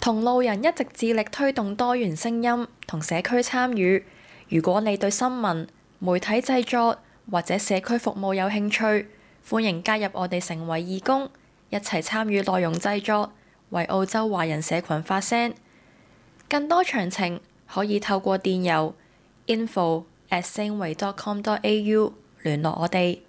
同路人一直致力推動多元聲音同社區參與。如果你對新聞、媒體製作或者社區服務有興趣，歡迎加入我哋成為義工，一齊參與內容製作，為澳洲華人社群發聲。更多詳情可以透過電郵info@sangway.com.au 聯絡我哋。